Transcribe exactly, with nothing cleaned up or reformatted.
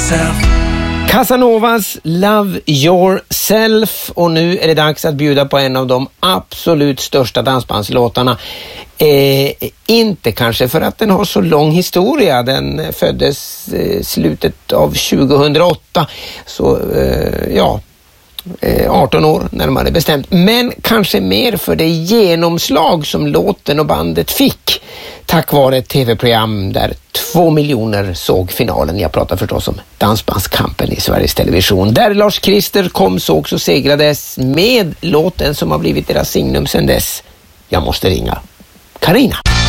yourself. Casanovas Love Yourself, och nu är det dags att bjuda på en av de absolut största dansbandslåtarna. Eh, inte kanske för att den har så lång historia, den föddes eh, slutet av tjugohundraåtta, så eh, ja, eh, arton år närmare bestämt, men kanske mer för det genomslag som låten och bandet fick tack vare ett tv-program där två miljoner såg finalen. Jag pratar förstås om Dansbandskampen i Sveriges Television, där Lars Christer kom, sågs och segrades med låten som har blivit deras signum sedan dess. Jag måste ringa Carina.